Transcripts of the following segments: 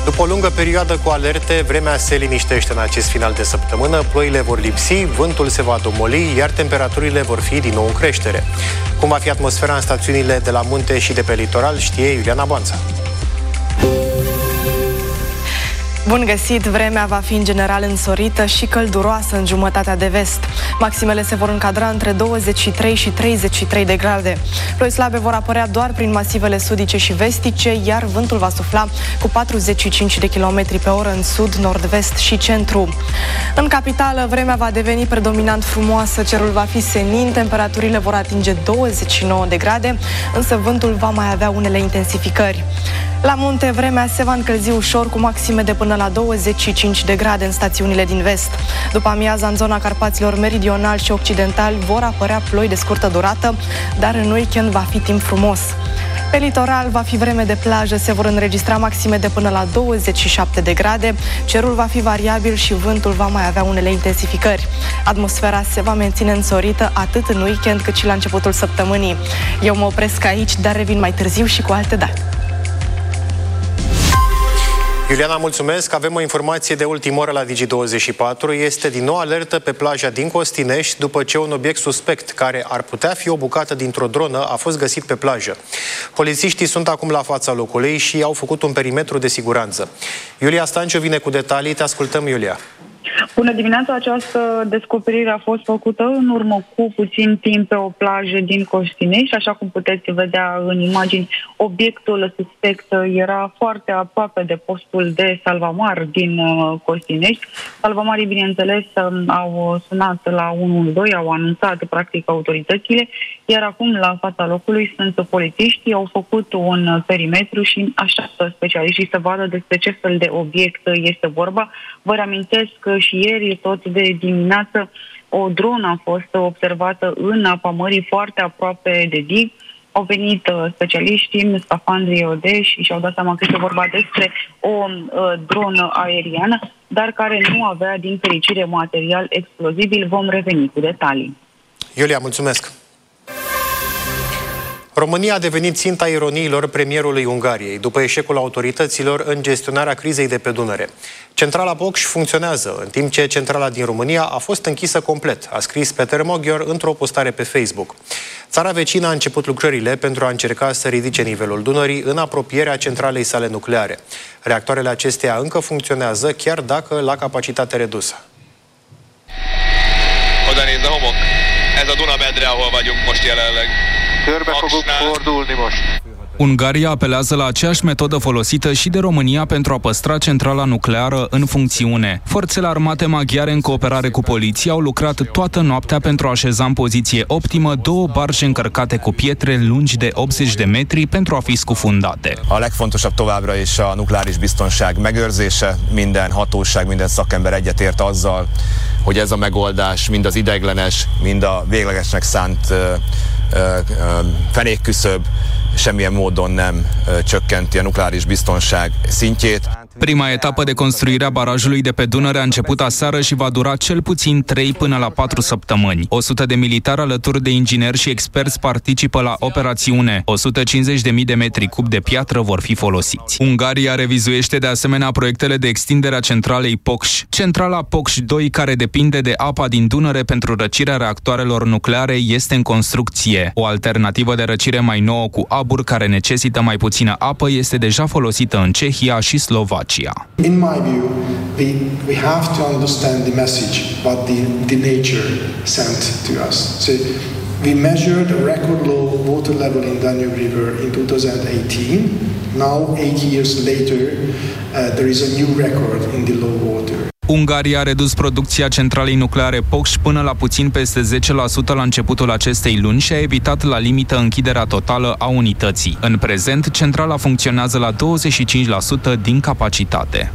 După o lungă perioadă cu alerte, vremea se liniștește în acest final de săptămână, ploile vor lipsi, vântul se va domoli, iar temperaturile vor fi din nou în creștere. Cum va fi atmosfera în stațiunile de la munte și de pe litoral, știe Iuliana Banța. Bun găsit! Vremea va fi în general însorită și călduroasă în jumătatea de vest. Maximele se vor încadra între 23 și 33 de grade. Ploi slabe vor apărea doar prin masivele sudice și vestice, iar vântul va sufla cu 45 de km pe oră în sud, nord-vest și centru. În capitală, vremea va deveni predominant frumoasă, cerul va fi senin, temperaturile vor atinge 29 de grade, însă vântul va mai avea unele intensificări. La munte, vremea se va încălzi ușor cu maxime de până la 25 de grade în stațiunile din vest. După amiaza, în zona Carpaților meridional și occidental vor apărea ploi de scurtă durată, dar în weekend va fi timp frumos. Pe litoral va fi vreme de plajă, se vor înregistra maxime de până la 27 de grade, cerul va fi variabil și vântul va mai avea unele intensificări. Atmosfera se va menține însorită atât în weekend cât și la începutul săptămânii. Eu mă opresc aici, dar revin mai târziu și cu alte date. Iuliana, mulțumesc. Avem o informație de ultimă oră la Digi24. Este din nou alertă pe plaja din Costinești după ce un obiect suspect, care ar putea fi o bucată dintr-o dronă, a fost găsit pe plajă. Polițiștii sunt acum la fața locului și au făcut un perimetru de siguranță. Iulia Stanciu vine cu detalii. Te ascultăm, Iulia. Bună dimineața! Această descoperire a fost făcută în urmă cu puțin timp pe o plajă din Costinești. Așa cum puteți vedea în imagini, obiectul suspect era foarte aproape de postul de salvamar din Costinești. Salvamarii, bineînțeles, au sunat la 112, au anunțat practic autoritățile, iar acum la fața locului sunt polițiștii, au făcut un perimetru și așteaptă specialiștii să vadă despre ce fel de obiect este vorba. Vă reamintesc că și ieri, tot de dimineață, o dronă a fost observată în apa mării, foarte aproape de dig. Au venit specialiștii în scafandri odeși și și-au dat seama că este vorba despre o dronă aeriană, dar care nu avea, din fericire, material explozibil. Vom reveni cu detalii. Iulia, mulțumesc! România a devenit ținta ironiilor premierului Ungariei, după eșecul autorităților în gestionarea crizei de pe Dunăre. Centrala Pokș funcționează, în timp ce centrala din România a fost închisă complet, a scris Peter Moghior într-o postare pe Facebook. Țara vecină a început lucrările pentru a încerca să ridice nivelul Dunării în apropierea centralei sale nucleare. Reactoarele acesteia încă funcționează, chiar dacă la capacitate redusă. Oda nézd a homok. Ez a Dunamedre, ahol vagyunk most jelenleg. Körbe fogok fordulni most. Ungaria apelează la aceeași metodă folosită și de România pentru a păstra centrala nucleară în funcțiune. Forțele armate maghiare, în cooperare cu poliția, au lucrat toată noaptea pentru a așeza în poziție optimă două barge încărcate cu pietre lungi de 80 de metri pentru a fi scufundate. A legfontosabb továbbra is a nukleáris biztonság megőrzése. Minden hatóság, minden szakember egyetért azzal, hogy ez a megoldás mind az ideiglenes, mind a véglegesnek szánt fenékküszöb semmilyen módon nem csökkenti a nukleáris biztonság szintjét. Prima etapă de construire a barajului de pe Dunăre a început aseară și va dura cel puțin 3 până la 4 săptămâni. 100 de militari alături de ingineri și experți participă la operațiune. 150.000 de metri cub de piatră vor fi folosiți. Ungaria revizuiește de asemenea proiectele de extindere a centralei Pokș. Centrala Pokș 2, care depinde de apa din Dunăre pentru răcirea reactoarelor nucleare, este în construcție. O alternativă de răcire mai nouă cu abur, care necesită mai puțină apă, este deja folosită în Cehia și Slovacia. In my view, we have to understand the message what the nature sent to us. So we measured a record low water level in Danube River in 2018. Now, 8 years later, there is a new record in the low water. Ungaria a redus producția centralei nucleare Pokș până la puțin peste 10% la începutul acestei luni și a evitat la limită închiderea totală a unității. În prezent, centrala funcționează la 25% din capacitate.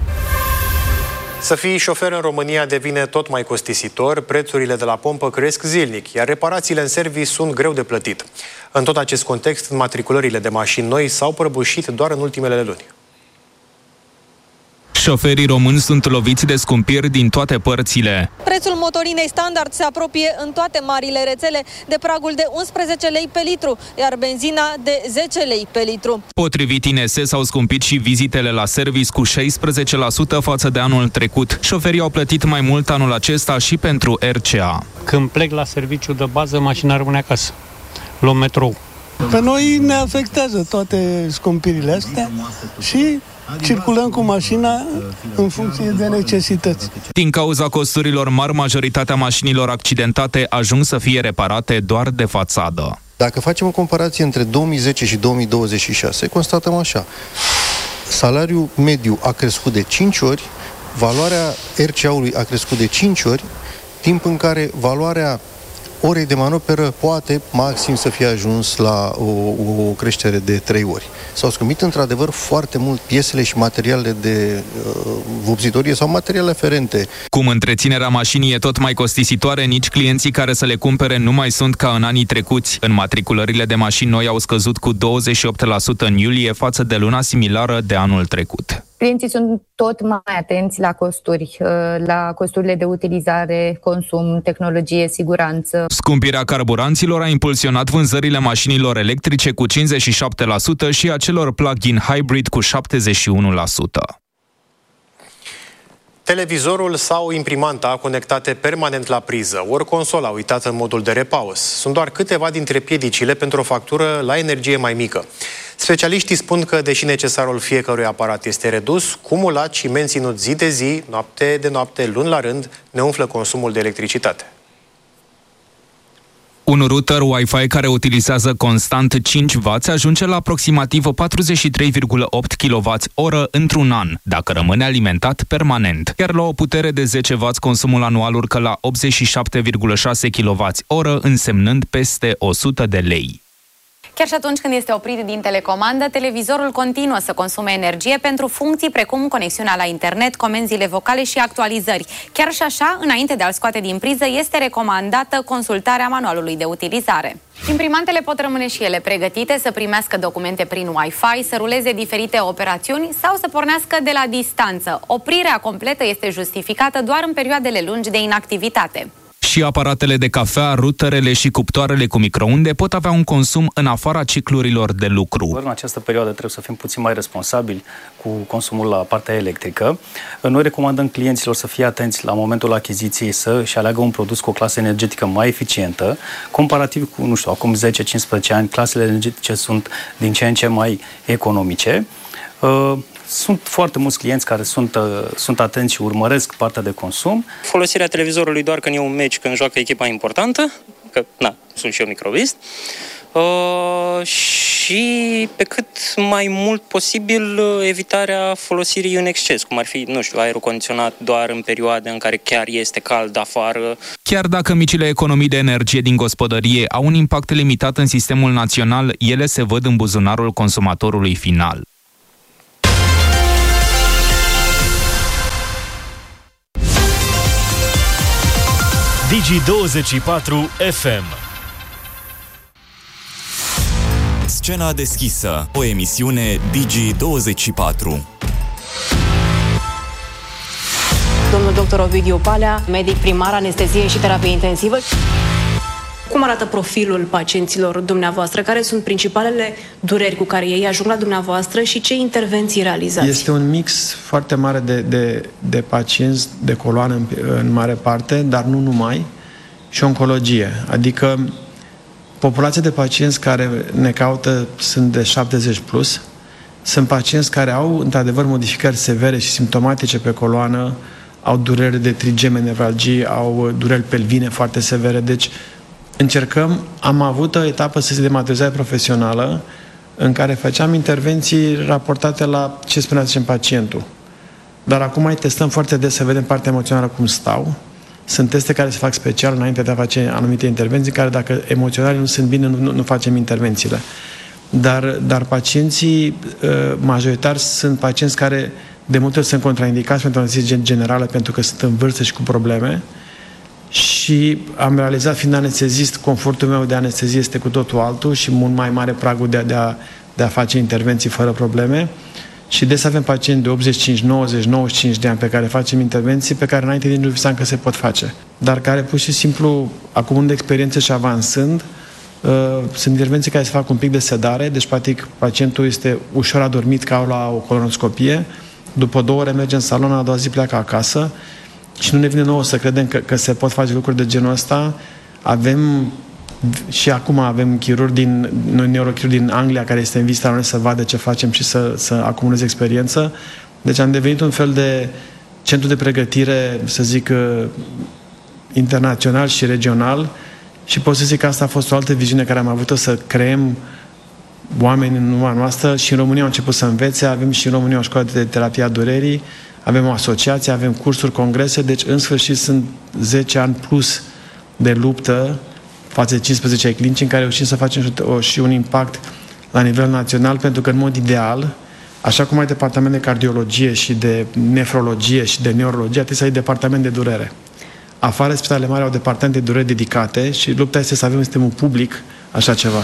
Să fii șofer în România devine tot mai costisitor, prețurile de la pompă cresc zilnic, iar reparațiile în serviciu sunt greu de plătit. În tot acest context, înmatriculările de mașini noi s-au prăbușit doar în ultimele luni. Șoferii români sunt loviți de scumpiri din toate părțile. Prețul motorinei standard se apropie în toate marile rețele de pragul de 11 lei pe litru, iar benzina de 10 lei pe litru. Potrivit INS, s-au scumpit și vizitele la service cu 16% față de anul trecut. Șoferii au plătit mai mult anul acesta și pentru RCA. Când plec la serviciu de bază, mașina rămâne acasă. Luăm metrou. Pe noi ne afectează toate scumpirile astea și circulăm cu mașina în funcție de necesități. Din cauza costurilor mari, majoritatea mașinilor accidentate ajung să fie reparate doar de fațadă. Dacă facem o comparație între 2010 și 2026, constatăm așa. Salariul mediu a crescut de 5 ori, valoarea RCA-ului a crescut de 5 ori, timp în care valoarea orei de manoperă poate maxim să fie ajuns la o creștere de 3 ori. S-au scumpit într-adevăr foarte mult piesele și materialele de vopsitorie sau materiale aferente. Cum întreținerea mașinii e tot mai costisitoare, nici clienții care să le cumpere nu mai sunt ca în anii trecuți. Înmatriculările de mașini noi au scăzut cu 28% în iulie față de luna similară de anul trecut. Clienții sunt tot mai atenți la costuri, la costurile de utilizare, consum, tehnologie, siguranță. Scumpirea carburanților a impulsionat vânzările mașinilor electrice cu 57% și a celor plug-in hybrid cu 71%. Televizorul sau imprimanta conectate permanent la priză, ori consola uitată în modul de repaus, sunt doar câteva dintre piedicile pentru o factură la energie mai mică. Specialiștii spun că, deși necesarul fiecărui aparat este redus, cumulat și menținut zi de zi, noapte de noapte, luni la rând, ne umflă consumul de electricitate. Un router Wi-Fi care utilizează constant 5W ajunge la aproximativ 43,8 kWh într-un an, dacă rămâne alimentat permanent. Iar la o putere de 10W, consumul anual urcă la 87,6 kWh, însemnând peste 100 de lei. Chiar și atunci când este oprit din telecomandă, televizorul continuă să consume energie pentru funcții precum conexiunea la internet, comenzile vocale și actualizări. Chiar și așa, înainte de a-l scoate din priză, este recomandată consultarea manualului de utilizare. Imprimantele pot rămâne și ele pregătite să primească documente prin Wi-Fi, să ruleze diferite operațiuni sau să pornească de la distanță. Oprirea completă este justificată doar în perioadele lungi de inactivitate. Și aparatele de cafea, ruterele și cuptoarele cu microunde pot avea un consum în afara ciclurilor de lucru. În această perioadă trebuie să fim puțin mai responsabili cu consumul la partea electrică. Noi recomandăm clienților să fie atenți la momentul achiziției, să-și aleagă un produs cu o clasă energetică mai eficientă. Comparativ cu, nu știu, acum 10-15 ani, clasele energetice sunt din ce în ce mai economice. Sunt foarte mulți clienți care sunt atenți și urmăresc partea de consum. Folosirea televizorului doar când e un meci, când joacă echipa importantă, că, sunt și eu microvist, și pe cât mai mult posibil evitarea folosirii în exces, cum ar fi, aerul condiționat doar în perioade în care chiar este cald afară. Chiar dacă micile economii de energie din gospodărie au un impact limitat în sistemul național, ele se văd în buzunarul consumatorului final. Digi24 FM. Scena deschisă, o emisiune Digi24. Domnul dr. Ovidiu Palea, medic primar, anestezie și terapie intensivă. Cum arată profilul pacienților dumneavoastră? Care sunt principalele dureri cu care ei ajung la dumneavoastră și ce intervenții realizați? Este un mix foarte mare de pacienți de coloană în mare parte, dar nu numai, și oncologie. Adică populația de pacienți care ne caută sunt de 70 plus. Sunt pacienți care au, într-adevăr, modificări severe și simptomatice pe coloană, au dureri de trigeme, nevralgii, au dureri pelvine foarte severe. Deci am avut o etapă de sistematizație profesională în care făceam intervenții raportate la ce spunea pacientul. Dar acum mai testăm foarte des să vedem partea emoțională cum stau. Sunt teste care se fac special înainte de a face anumite intervenții, care dacă emoționale nu sunt bine, nu facem intervențiile. Dar pacienții majoritari sunt pacienți care de multe ori sunt contraindicați pentru anestezie generală pentru că sunt în vârstă și cu probleme. Și am realizat, fiind anestezist, confortul meu de anestezie este cu totul altul și mult mai mare pragul de a face intervenții fără probleme. Și des avem pacienți de 85, 90, 95 de ani pe care facem intervenții pe care înainte nici nu visam că se pot face. Dar care pur și simplu, acumulând experiență și avansând, sunt intervenții care se fac un pic de sedare, deci practic pacientul este ușor adormit ca la o colonoscopie, după 2 ore merge în salon, a doua zi pleacă acasă și nu ne vine nouă să credem că se pot face lucruri de genul ăsta. Și acum avem neurochirurgi din Anglia care este în vizită la noi să vadă ce facem și să acumuleze experiență. Deci am devenit un fel de centru de pregătire, să zic, internațional și regional și pot să zic că asta a fost o altă viziune care am avut-o, să creăm oameni în urma noastră și în România au început să învețe, avem și în România o școală de terapie a durerii, avem o asociație, avem cursuri, congrese, deci în sfârșit sunt 10 ani plus de luptă față de 15 ai clinici în care reușim să facem și un impact la nivel național, pentru că în mod ideal, așa cum ai departament de cardiologie și de nefrologie și de neurologie, trebuie să ai departament de durere. Afară, spitalele mari au departamente de durere dedicate și lupta este să avem în sistemul public așa ceva.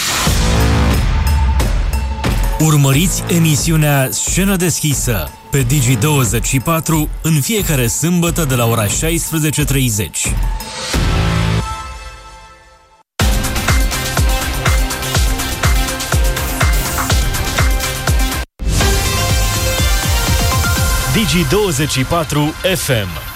Urmăriți emisiunea Scenă deschisă pe Digi24 în fiecare sâmbătă de la ora 16:30. Digi24 FM.